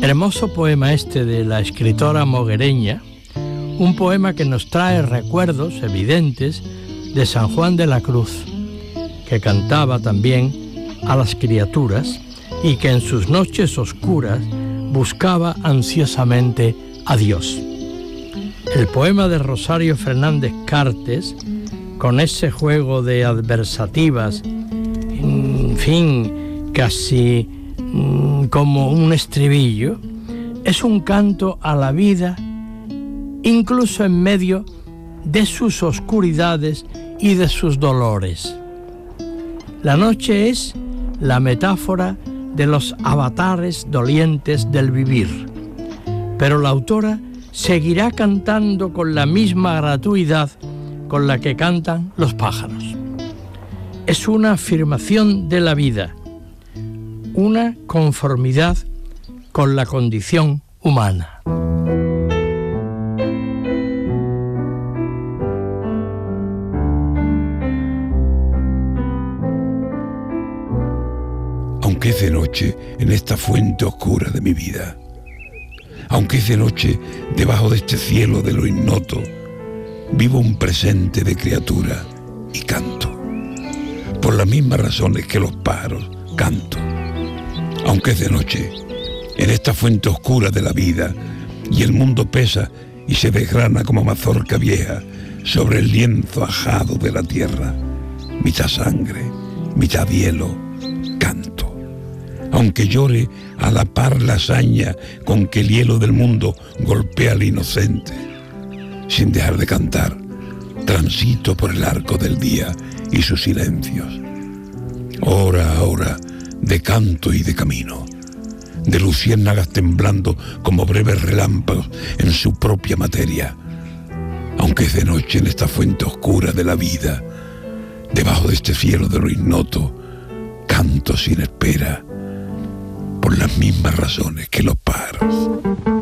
Hermoso poema este de la escritora moguereña, un poema que nos trae recuerdos evidentes de San Juan de la Cruz, que cantaba también a las criaturas y que en sus noches oscuras buscaba ansiosamente a Dios. El poema de Rosario Fernández Cartes, con ese juego de adversativas, en fin, casi como un estribillo, es un canto a la vida, incluso en medio de sus oscuridades y de sus dolores. La noche es la metáfora de los avatares dolientes del vivir, pero la autora seguirá cantando con la misma gratuidad con la que cantan los pájaros. Es una afirmación de la vida, una conformidad con la condición humana. Aunque es de noche en esta fuente oscura de mi vida, aunque es de noche debajo de este cielo de lo ignoto, vivo un presente de criatura y canto. Por las mismas razones que los pájaros, canto. Aunque es de noche, en esta fuente oscura de la vida, y el mundo pesa y se desgrana como mazorca vieja sobre el lienzo ajado de la tierra, mitad sangre, mitad hielo, canto. Aunque llore a la par la hazaña con que el hielo del mundo golpea al inocente, sin dejar de cantar, transito por el arco del día y sus silencios. Hora a hora, de canto y de camino, de luciérnagas temblando como breves relámpagos en su propia materia. Aunque es de noche en esta fuente oscura de la vida, debajo de este cielo de lo ignoto, canto sin espera, por las mismas razones que los pájaros.